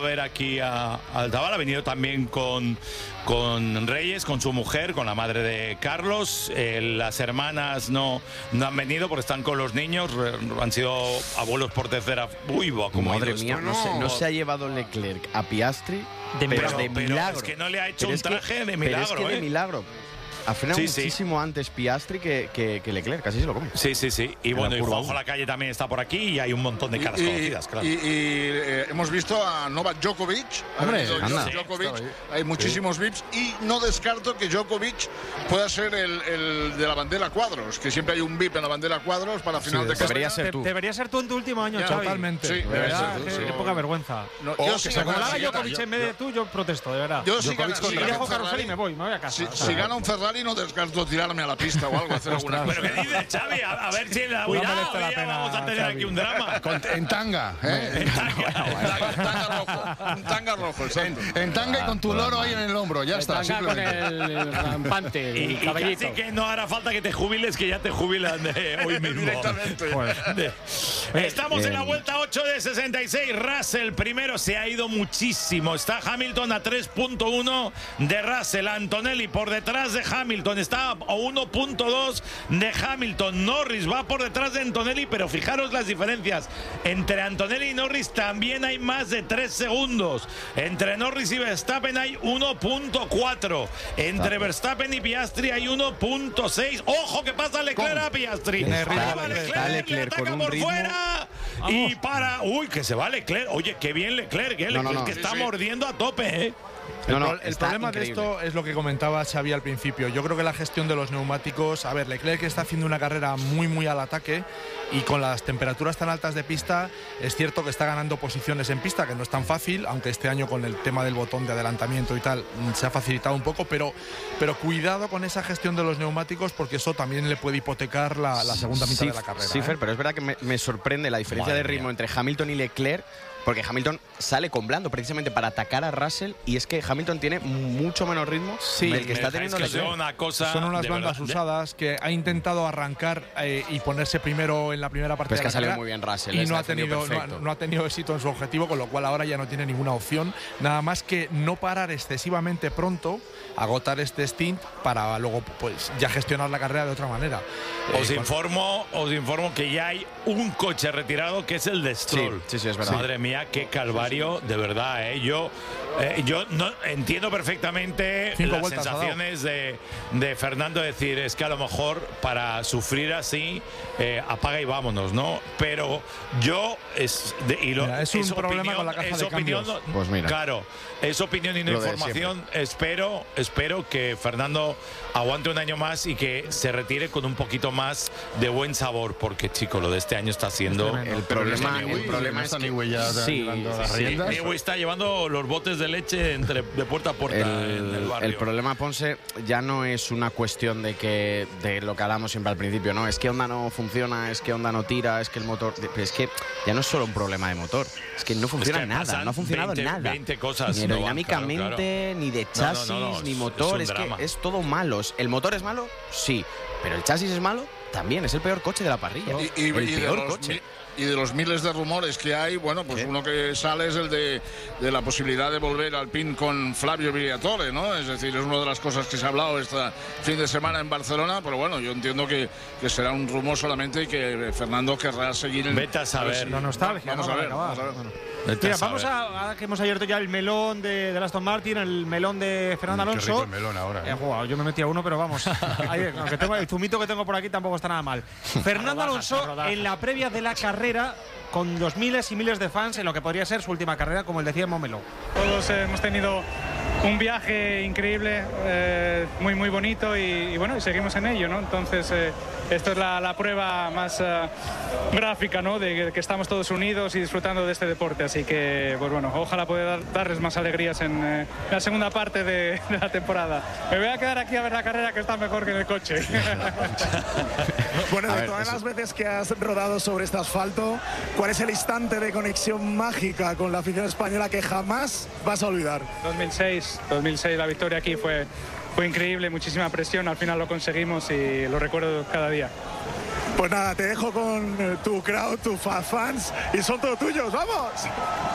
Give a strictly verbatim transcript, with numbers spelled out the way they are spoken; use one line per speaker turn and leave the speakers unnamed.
ver aquí a, al Zabal, ha venido también con, con Reyes, con su mujer, con la madre de Carlos. Eh, las hermanas no, no han venido porque están con los niños, han sido abuelos por tercera. Uy, va, como
madre mía, no, se, no se ha llevado Leclerc a Piastri de, pero, pero de milagro.
Pero es que no le ha hecho
pero
un traje
que,
de milagro.
Pero es que
¿eh?
de milagro. Ha frenado
sí,
muchísimo
sí.
antes Piastri que, que, que Leclerc, casi se lo come.
Sí, sí, sí. Y en bueno, y Juanjo Lacalle también está por aquí y hay un montón de caras
y,
conocidas, claro.
Y, y eh, hemos visto a Novak Djokovic.
Hombre,
anda. Djokovic. Sí, hay muchísimos sí. V I Ps y no descarto que Djokovic pueda ser el, el de la bandera cuadros, que siempre hay un V I P en la bandera cuadros para final
sí,
de carrera.
Debería ser tú.
De, debería ser tú en tu último año,
ya,
Xavi.
Totalmente. Sí,
de verdad,
ser tú,
qué
sí.
poca vergüenza.
No,
o
yo
que
sí
se como
gana,
haga
si
Djokovic en vez de tú, yo protesto, de verdad.
Yo si gana,
si dejo carrusel y me voy, me voy a casa.
Si,
o sea,
si gana un Ferrari no descarto tirarme a la pista o algo, hacer alguna cosa.
¿Pero qué dices, Xavi? A, a ver si en la
Cuidado, no la pena,
vamos a tener
Xavi.
aquí un drama.
Con, en tanga, ¿eh?
En tanga.
Un tanga rojo. Un tanga rojo,
en, en tanga y con tu loro ahí en el hombro, ya está.
Tanga con el rampante, el
y, y casi que no hará falta que te jubiles, que ya te jubilan de hoy mismo.
Directamente.
De, estamos bien. En la vuelta ocho de sesenta y seis. Russell primero, se ha ido muchísimo. Está Hamilton a tres punto uno de Russell. Antonelli por detrás de Hamilton. Está a uno punto dos de Hamilton. Norris va por detrás de Antonelli, pero fijaros las diferencias. Entre Antonelli y Norris también hay más de tres segundos. Entre Norris y Verstappen hay uno punto cuatro. Entre Verstappen y Piastri hay uno punto seis. ¡Ojo que pasa Leclerc a Piastri!
Está,
va Leclerc,
está Leclerc
le ataca
con un
por
ritmo.
fuera y para. Uy, que se va Leclerc. Oye, qué bien Leclerc, ¿eh?
No, no,
Leclerc
no.
que está
Sí, sí.
mordiendo a tope, ¿eh?
El,
No, no,
pro el
está
problema
increíble.
de esto es lo que comentaba Xavi al principio. Yo creo que la gestión de los neumáticos, a ver, Leclerc está haciendo una carrera muy muy al ataque y con las temperaturas tan altas de pista es cierto que está ganando posiciones en pista, que no es tan fácil, aunque este año con el tema del botón de adelantamiento y tal se ha facilitado un poco, pero, pero cuidado con esa gestión de los neumáticos porque eso también le puede hipotecar la, la segunda mitad
sí,
de la carrera.
Sí,
¿eh?
Fer, pero es verdad que me, me sorprende la diferencia
Madre
de ritmo
mía.
entre Hamilton y Leclerc. Porque Hamilton sale con blando precisamente para atacar a Russell y es que Hamilton tiene mucho menos ritmo
Sí,
del que está
Me dejáis
teniendo
que
Leclerc.
sea una cosa
Son unas
de
bandas
verdad,
usadas que ha intentado arrancar eh, y ponerse primero en la primera parte
Pero es
de
que
la
ha salido
carrera
muy bien Russell,
y
está
no ha,
defendido
tenido, no, ha,
perfecto.
no ha tenido éxito en su objetivo, con lo cual ahora ya no tiene ninguna opción, nada más que no parar excesivamente pronto, agotar este stint para luego pues ya gestionar la carrera de otra manera.
Os
Eh,
informo, os informo que ya hay un coche retirado que es el de Stroll.
Sí, sí, sí, es verdad.
Madre mía, qué calvario, de verdad, ¿eh? Yo, eh, yo no, entiendo perfectamente
Cinco
las
vueltas ha dado.
sensaciones de, de Fernando decir, es que a lo mejor para sufrir así, eh, apaga y vámonos, ¿no? Pero yo, es, de, y lo,
Mira, es un
es
problema
opinión,
con la caja
es
de
opinión,
cambios.
Pues mira.
Claro, es opinión y no
Lo de
información. Espero, espero que Fernando aguante un año más y que se retire con un poquito más de buen sabor, porque chico, lo de este año está siendo.
El problema, el problema es que sí,
Sí, Newey está llevando los botes de leche entre, de puerta a puerta en el
el,
barrio.
el problema, Ponce, ya no es una cuestión de que de lo que hablamos siempre al principio, ¿no? Es que Honda no funciona, es que Honda no tira, es que el motor. Es que ya no es solo un problema de motor, es que no funciona
Es que
nada,
pasan
no ha funcionado
veinte,
nada.
veinte cosas,
ni
no,
aerodinámicamente,
claro, claro.
ni de
No,
chasis,
no, no, no,
ni
es-
motor,
es
es,
un
que
drama.
es todo malo. ¿El motor es malo? Sí, pero el chasis es malo también, es el peor coche de la parrilla.
Y, y-
el
y de
peor
los
coche.
mi- y de los miles de rumores que hay, bueno, pues
¿Qué?
uno que sale es el de, de la posibilidad de volver al pin con Flavio Briatore, ¿no? Es decir, es una de las cosas que se ha hablado este fin de semana en Barcelona, pero bueno, yo entiendo que, que será un rumor solamente y que Fernando querrá seguir en.
Vete a saber.
La nostalgia,
Vamos
¿no?
a ver,
Para
vamos a
acabar.
ver.
Bueno.
Vete
Mira,
a
vamos
saber.
a, ahora que hemos abierto ya el melón de, de Aston Martin, el melón de Fernando
Mm, qué
Alonso.
rico el melón ahora, ¿eh?
Eh, joder, yo me metí a uno, pero vamos. Ahí, aunque tengo, el zumito que tengo por aquí tampoco está nada mal. Fernando Alonso en la previa de la carrera, con los miles y miles de fans en lo que podría ser su última carrera, como el decía Momelo.
Todos hemos tenido un viaje increíble, eh, muy muy bonito y, y bueno, y seguimos en ello, ¿no? Entonces eh, esto es la, la prueba más eh, gráfica, ¿no? De que, que estamos todos unidos y disfrutando de este deporte, así que pues bueno, ojalá pueda dar, darles más alegrías en eh, la segunda parte de, de la temporada. Me voy a quedar aquí a ver la carrera, que está mejor que en el coche.
Bueno,
A
de
ver,
todas
eso-
las veces que has rodado sobre este asfalto, ¿cuál es el instante de conexión mágica con la afición española que jamás vas a olvidar?
dos mil seis, dos mil seis la victoria aquí fue, fue increíble, muchísima presión, al final lo conseguimos y lo recuerdo cada día.
Pues nada, te dejo con eh, tu crowd, tus fa- fans, y son todos tuyos, ¡vamos!